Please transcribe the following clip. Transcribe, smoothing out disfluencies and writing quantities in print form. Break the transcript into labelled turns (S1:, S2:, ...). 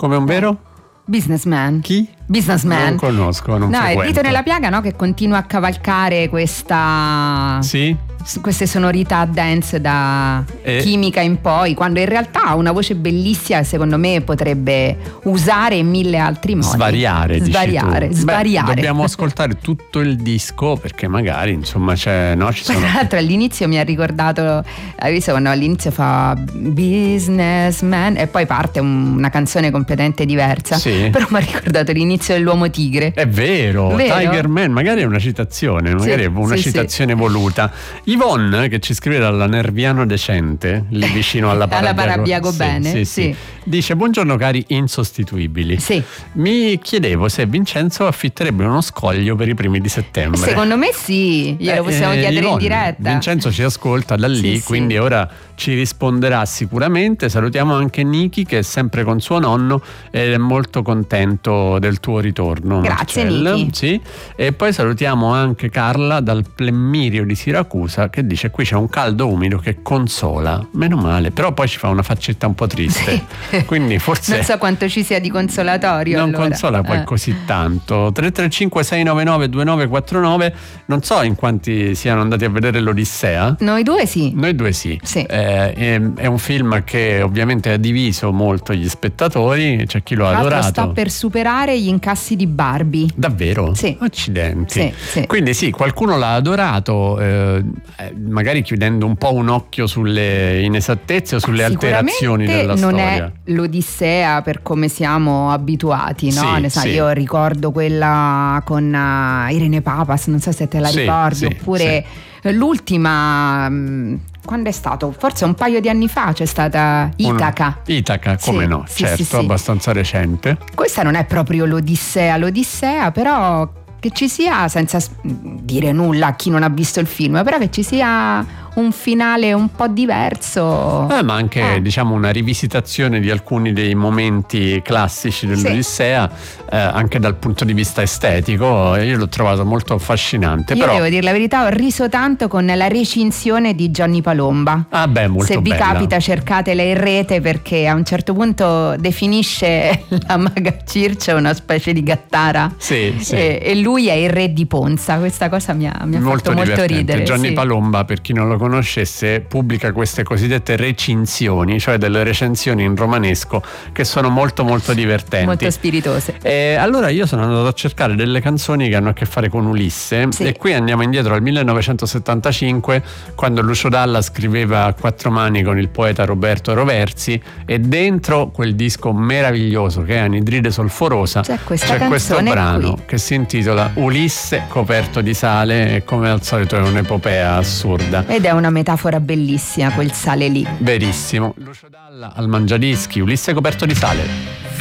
S1: Come un vero?
S2: Businessman.
S1: Chi?
S2: Businessman.
S1: Non conosco, non
S2: No, è
S1: frequento.
S2: Vito nella piaga, no? Che continua a cavalcare queste sonorità dance da chimica in poi, quando in realtà ha una voce bellissima, secondo me potrebbe usare in mille altri modi.
S1: Svariare.
S2: Svariare.
S1: Dobbiamo ascoltare tutto il disco, perché magari insomma c'è, no, ci sono.
S2: Tra l'altro all'inizio mi ha ricordato, hai visto quando all'inizio fa Businessman e poi parte una canzone completamente diversa, però mi ha ricordato l'inizio dell'Uomo Tigre.
S1: È vero? Tiger Man, magari è una citazione, magari è una citazione voluta. Yvonne, che ci scrive dalla Nerviano Decente, lì vicino alla
S2: Parabiago Bene,
S1: dice: buongiorno cari insostituibili. Mi chiedevo se Vincenzo affitterebbe uno scoglio per i primi di settembre.
S2: Secondo me sì, glielo possiamo chiedere
S1: Yvonne,
S2: in diretta.
S1: Vincenzo ci ascolta da lì, quindi ora ci risponderà sicuramente. Salutiamo anche Niki, che è sempre con suo nonno ed è molto contento del tuo ritorno.
S2: Grazie
S1: Marcel.
S2: Niki.
S1: E poi salutiamo anche Carla dal Plemmirio di Siracusa, che dice: qui c'è un caldo umido che consola. Meno male, però poi ci fa una faccetta un po' triste, quindi forse
S2: non so quanto ci sia di consolatorio.
S1: Non
S2: allora.
S1: consola poi così tanto. 335 699 2949. Non so in quanti siano andati a vedere l'Odissea.
S2: Noi due sì.
S1: È un film che ovviamente ha diviso molto gli spettatori. C'è chi lo ha adorato.
S2: Sta per superare gli incassi di Barbie.
S1: Davvero?
S2: Sì.
S1: Accidenti.
S2: Sì.
S1: Quindi sì, qualcuno l'ha adorato, magari chiudendo un po' un occhio sulle inesattezze o sulle alterazioni della
S2: non
S1: storia.
S2: È l'Odissea per come siamo abituati, no?
S1: Sì.
S2: Io ricordo quella con Irene Papas, non so se te la ricordi, oppure l'ultima, quando è stato? Forse un paio di anni fa c'è stata Itaca.
S1: Itaca, come no, certo, abbastanza recente.
S2: Questa non è proprio l'Odissea, però che ci sia, senza dire nulla a chi non ha visto il film, però che ci sia un finale un po' diverso,
S1: ma anche diciamo una rivisitazione di alcuni dei momenti classici dell'Odissea, anche dal punto di vista estetico. Io l'ho trovato molto affascinante.
S2: Io
S1: però
S2: devo dire la verità, ho riso tanto con la recinzione di Gianni Palomba.
S1: Molto
S2: se vi
S1: bella.
S2: capita cercatela in rete, perché a un certo punto definisce la maga Circe una specie di gattara, e lui è il re di Ponza. Questa cosa mi ha fatto molto ridere.
S1: Gianni Palomba, per chi non lo conoscesse, pubblica queste cosiddette recinzioni, cioè delle recensioni in romanesco che sono molto molto divertenti,
S2: molto spiritose.
S1: Allora io sono andato a cercare delle canzoni che hanno a che fare con Ulisse, e qui andiamo indietro al 1975, quando Lucio Dalla scriveva a quattro mani con il poeta Roberto Roversi, e dentro quel disco meraviglioso che è Anidride Solforosa c'è questo brano che si intitola Ulisse coperto di sale, e come al solito è un'epopea assurda.
S2: Ed è una metafora bellissima, quel sale lì.
S1: Verissimo. Lucio Dalla al Mangiadischi, Ulisse coperto di sale.